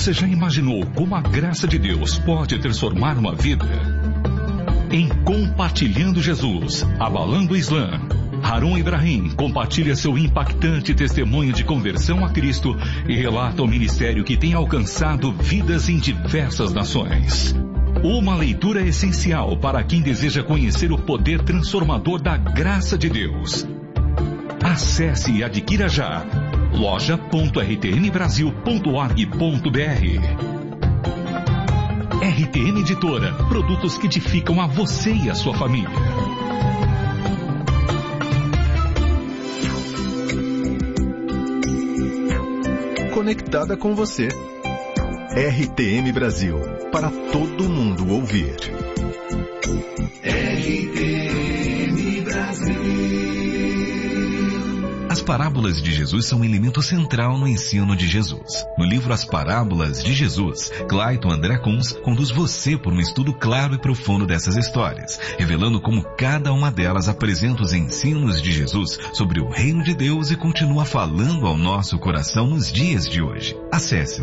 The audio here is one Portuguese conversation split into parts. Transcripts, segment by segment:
Você já imaginou como a graça de Deus pode transformar uma vida? Em Compartilhando Jesus, Abalando o Islã, Harun Ibrahim compartilha seu impactante testemunho de conversão a Cristo e relata o ministério que tem alcançado vidas em diversas nações. Uma leitura essencial para quem deseja conhecer o poder transformador da graça de Deus. Acesse e adquira já loja.rtmbrasil.org.br. RTM Editora, produtos que edificam a você e a sua família. Conectada com você. RTM Brasil, para todo mundo ouvir. RTM Brasil. As parábolas de Jesus são um elemento central no ensino de Jesus. No livro As Parábolas de Jesus, Clayton André Kunz conduz você por um estudo claro e profundo dessas histórias, revelando como cada uma delas apresenta os ensinos de Jesus sobre o reino de Deus e continua falando ao nosso coração nos dias de hoje. Acesse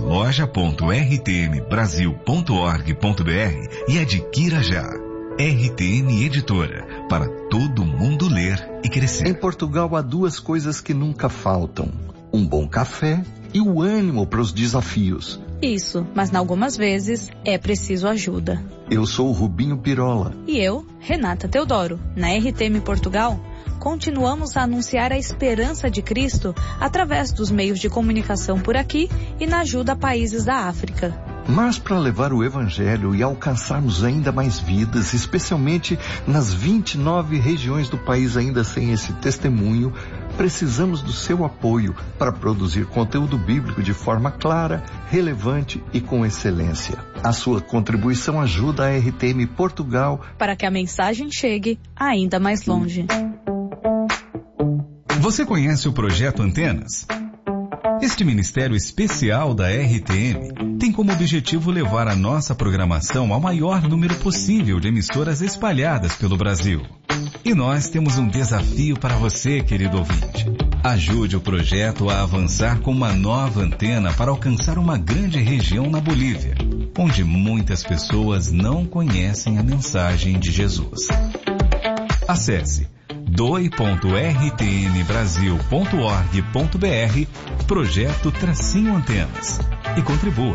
loja.rtmbrasil.org.br e adquira já. RTM Editora, para todo mundo ler e crescer. Em Portugal há duas coisas que nunca faltam: um bom café e o ânimo para os desafios. Isso, mas algumas vezes é preciso ajuda. Eu sou o Rubinho Pirola. E eu, Renata Teodoro. Na RTM Portugal, continuamos a anunciar a esperança de Cristo através dos meios de comunicação por aqui e na ajuda a países da África. Mas para levar o Evangelho e alcançarmos ainda mais vidas, especialmente nas 29 regiões do país ainda sem esse testemunho, precisamos do seu apoio para produzir conteúdo bíblico de forma clara, relevante e com excelência. A sua contribuição ajuda a RTM Portugal para que a mensagem chegue ainda mais longe. Você conhece o Projeto Antenas? Este ministério especial da RTM tem como objetivo levar a nossa programação ao maior número possível de emissoras espalhadas pelo Brasil. E nós temos um desafio para você, querido ouvinte. Ajude o projeto a avançar com uma nova antena para alcançar uma grande região na Bolívia, onde muitas pessoas não conhecem a mensagem de Jesus. Acesse doi.rtmbrasil.org.br Projeto-Antenas e contribua.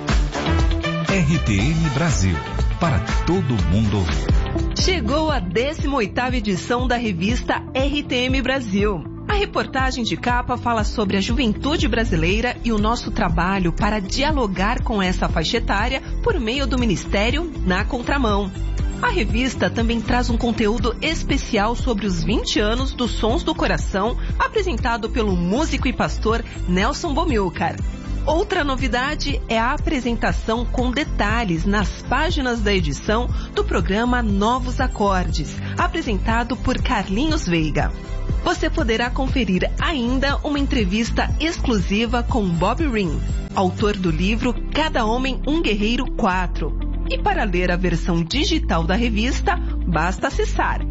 RTM Brasil, para todo mundo ouvir. Chegou a 18ª edição da revista RTM Brasil. A reportagem de capa fala sobre a juventude brasileira e o nosso trabalho para dialogar com essa faixa etária por meio do Ministério Na Contramão. A revista também traz um conteúdo especial sobre os 20 anos dos Sons do Coração, apresentado pelo músico e pastor Nelson Bomilcar. Outra novidade é a apresentação com detalhes nas páginas da edição do programa Novos Acordes, apresentado por Carlinhos Veiga. Você poderá conferir ainda uma entrevista exclusiva com Bob Ring, autor do livro Cada Homem um Guerreiro 4. E para ler a versão digital da revista, basta acessar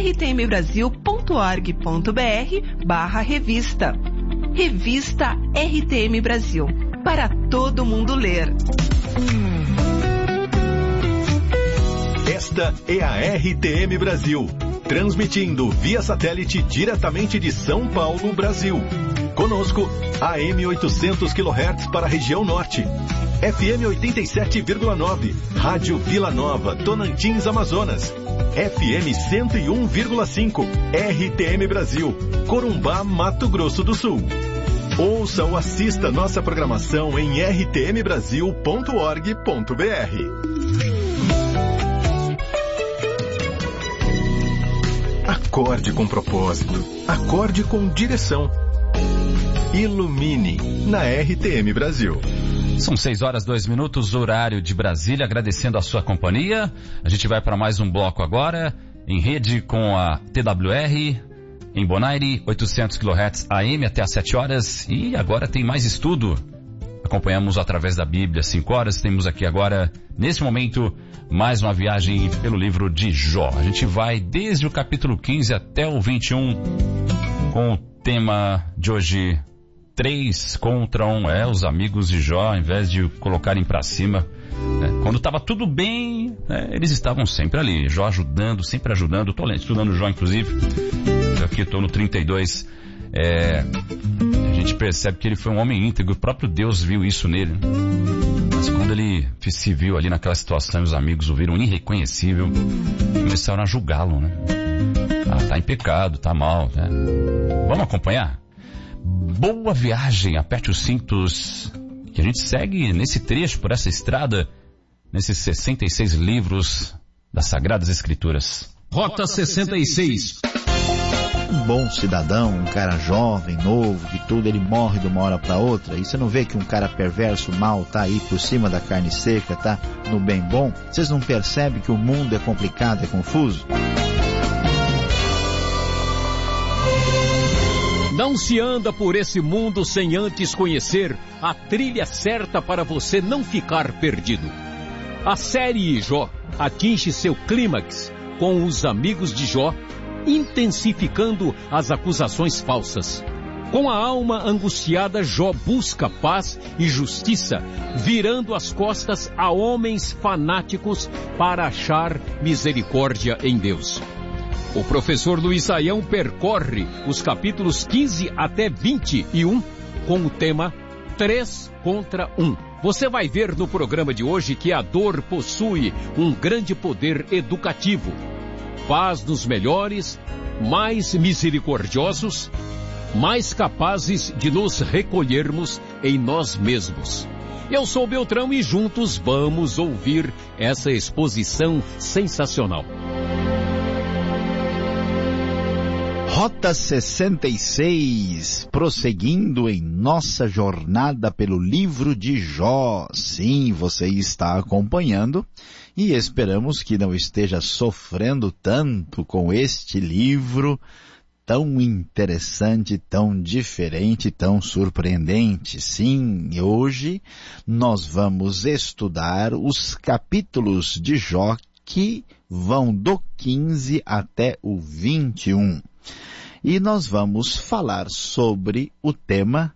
rtmbrasil.org.br/revista. Revista RTM Brasil, para todo mundo ler. Esta é a RTM Brasil, transmitindo via satélite diretamente de São Paulo, Brasil. Conosco, AM 800 kHz para a região norte. FM 87,9, Rádio Vila Nova, Tonantins, Amazonas. FM 101,5, RTM Brasil, Corumbá, Mato Grosso do Sul. Ouça ou assista nossa programação em rtmbrasil.org.br. Acorde com propósito, acorde com direção. Ilumine na RTM Brasil. São 6h02, horário de Brasília, agradecendo a sua companhia. A gente vai para mais um bloco agora, em rede com a TWR, em Bonaire, 800 kHz AM até às 7 horas. E agora tem mais estudo. Acompanhamos através da Bíblia, 5 horas. Temos aqui agora, nesse momento, mais uma viagem pelo livro de Jó. A gente vai desde o capítulo 15 até o 21, com o tema de hoje, 3 contra 1. Os amigos de Jó, ao invés de colocarem pra cima, quando estava tudo bem, eles estavam sempre ali. Jó ajudando, sempre ajudando. Estou estudando Jó, inclusive. Aqui estou no 32. A gente percebe que ele foi um homem íntegro. O próprio Deus viu isso nele. Mas quando ele se viu ali naquela situação, os amigos o viram irreconhecível, começaram a julgá-lo, né? Tá em pecado, tá mal, né? Vamos acompanhar? Boa viagem, aperte os cintos, que a gente segue nesse trecho, por essa estrada, nesses 66 livros das Sagradas Escrituras. Rota 66. Um bom cidadão, um cara jovem, novo, que tudo, ele morre de uma hora para outra. E você não vê que um cara perverso, mal, tá aí por cima da carne seca, tá no bem bom? Vocês não percebem que o mundo é complicado, é confuso? Não se anda por esse mundo sem antes conhecer a trilha certa para você não ficar perdido. A série Jó atinge seu clímax com os amigos de Jó, intensificando as acusações falsas. Com a alma angustiada, Jó busca paz e justiça, virando as costas a homens fanáticos para achar misericórdia em Deus. O professor Luiz Saião percorre os capítulos 15 até 21 com o tema 3 contra 1. Você vai ver no programa de hoje que a dor possui um grande poder educativo. Faz-nos melhores, mais misericordiosos, mais capazes de nos recolhermos em nós mesmos. Eu sou Beltrão e juntos vamos ouvir essa exposição sensacional. Rota 66, prosseguindo em nossa jornada pelo livro de Jó. Sim, você está acompanhando e esperamos que não esteja sofrendo tanto com este livro tão interessante, tão diferente, tão surpreendente. Sim, hoje nós vamos estudar os capítulos de Jó que vão do 15 até o 21. E nós vamos falar sobre o tema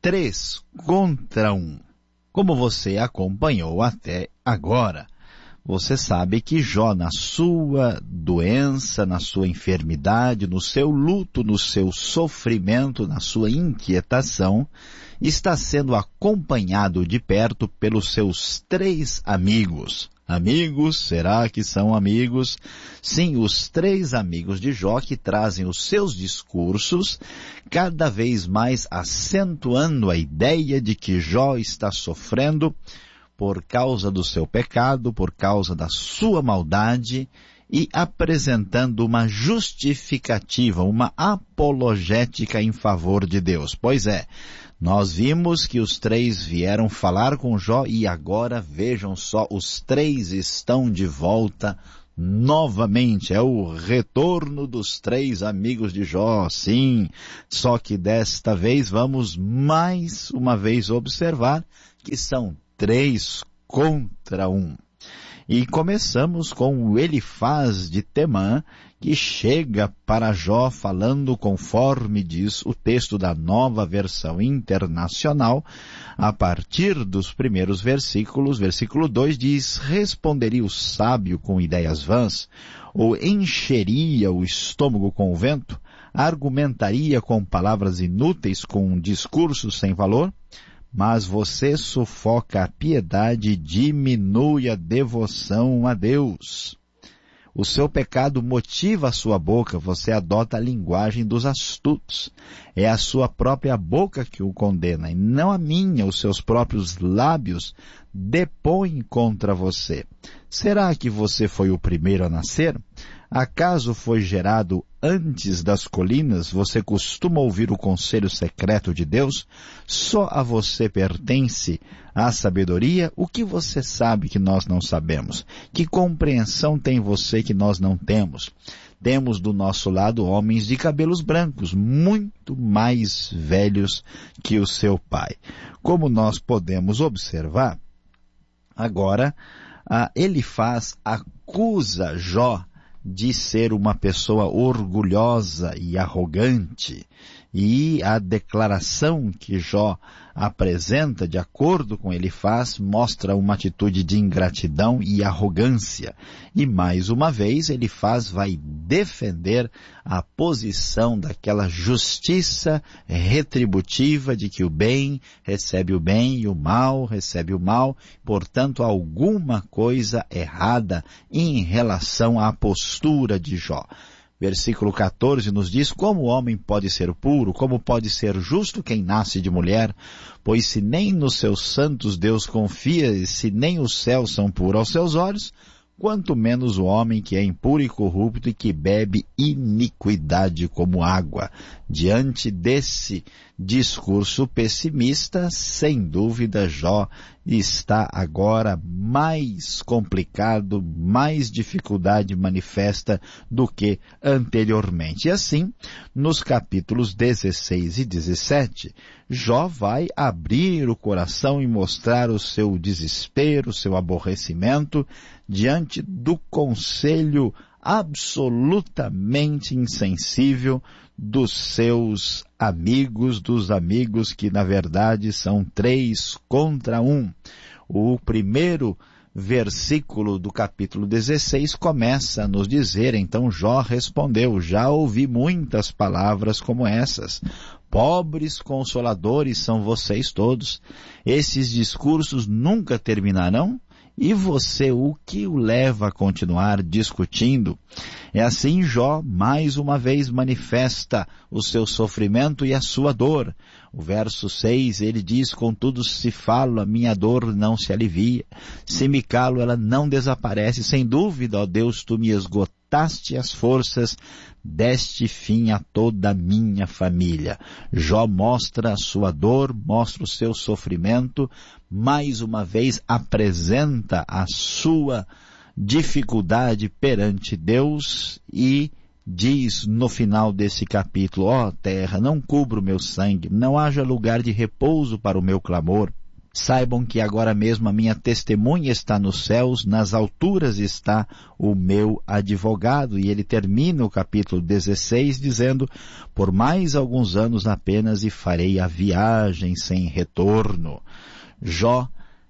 3 contra 1. Como você acompanhou até agora, você sabe que Jó, na sua doença, na sua enfermidade, no seu luto, no seu sofrimento, na sua inquietação, está sendo acompanhado de perto pelos seus 3 amigos. Amigos, será que são amigos? Sim, os 3 amigos de Jó que trazem os seus discursos, cada vez mais acentuando a ideia de que Jó está sofrendo por causa do seu pecado, por causa da sua maldade, e apresentando uma justificativa, uma apologética em favor de Deus. Pois é, nós vimos que os 3 vieram falar com Jó e agora vejam só, os 3 estão de volta novamente. É o retorno dos 3 amigos de Jó, sim. Só que desta vez vamos mais uma vez observar que são 3 contra 1. E começamos com o Elifaz de Temã, que chega para Jó falando conforme diz o texto da Nova Versão Internacional, a partir dos primeiros versículos. Versículo 2 diz: responderia o sábio com ideias vãs, ou encheria o estômago com o vento, argumentaria com palavras inúteis, com discursos sem valor? Mas você sufoca a piedade e diminui a devoção a Deus. O seu pecado motiva a sua boca, você adota a linguagem dos astutos. É a sua própria boca que o condena, e não a minha. Os seus próprios lábios depõem contra você. Será que você foi o primeiro a nascer? Acaso foi gerado antes das colinas? Você costuma ouvir o conselho secreto de Deus? Só a você pertence a sabedoria? O que você sabe que nós não sabemos? Que compreensão tem você que nós não temos? Temos do nosso lado homens de cabelos brancos, muito mais velhos que o seu pai. Como nós podemos observar, agora Elifaz acusa Jó de ser uma pessoa orgulhosa e arrogante. e a declaração que Jó apresenta, de acordo com ele faz, mostra uma atitude de ingratidão e arrogância. E mais uma vez ele vai defender a posição daquela justiça retributiva de que o bem recebe o bem e o mal recebe o mal. Portanto, alguma coisa errada em relação à postura de Jó. Versículo 14 nos diz: como o homem pode ser puro, como pode ser justo quem nasce de mulher? Pois se nem nos seus santos Deus confia, e se nem os céus são puros aos seus olhos, quanto menos o homem que é impuro e corrupto e que bebe iniquidade como água. Diante desse discurso pessimista, sem dúvida, Jó está agora mais complicado, mais dificuldade manifesta do que anteriormente. E assim, nos capítulos 16 e 17, Jó vai abrir o coração e mostrar o seu desespero, o seu aborrecimento, diante do conselho absolutamente insensível dos seus amigos, dos amigos que na verdade são 3 contra 1. O primeiro versículo do capítulo 16 começa a nos dizer: então Jó respondeu: já ouvi muitas palavras como essas. Pobres consoladores são vocês todos. Esses discursos nunca terminarão? E você, o que o leva a continuar discutindo? É assim, Jó mais uma vez manifesta o seu sofrimento e a sua dor. O verso 6, ele diz: contudo, se falo, a minha dor não se alivia. Se me calo, ela não desaparece. Sem dúvida, ó Deus, tu me esgotaste as forças, deste fim a toda a minha família. Jó mostra a sua dor, mostra o seu sofrimento, mais uma vez apresenta a sua dificuldade perante Deus e diz no final desse capítulo: ó terra, não cubra o meu sangue, não haja lugar de repouso para o meu clamor. Saibam que agora mesmo a minha testemunha está nos céus, nas alturas está o meu advogado. E ele termina o capítulo 16 dizendo: por mais alguns anos apenas e farei a viagem sem retorno. Jó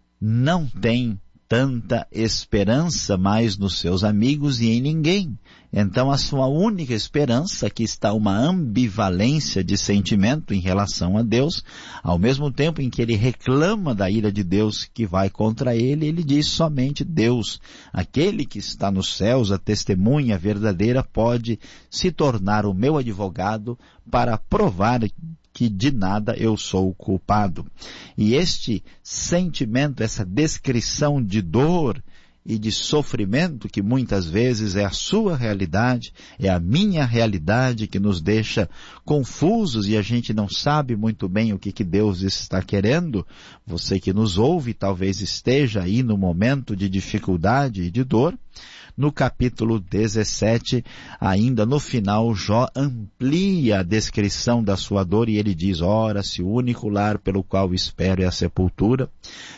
não tem tanta esperança mais nos seus amigos e em ninguém. Então a sua única esperança, aqui está uma ambivalência de sentimento em relação a Deus, ao mesmo tempo em que ele reclama da ira de Deus que vai contra ele, ele diz: somente Deus, aquele que está nos céus, a testemunha verdadeira, pode se tornar o meu advogado para provar que de nada eu sou culpado. E este sentimento, essa descrição de dor e de sofrimento, que muitas vezes é a sua realidade, é a minha realidade, que nos deixa confusos e a gente não sabe muito bem o que Deus está querendo. Você que nos ouve talvez esteja aí no momento de dificuldade e de dor. No capítulo 17, ainda no final, Jó amplia a descrição da sua dor e ele diz: ora, se o único lar pelo qual espero é a sepultura,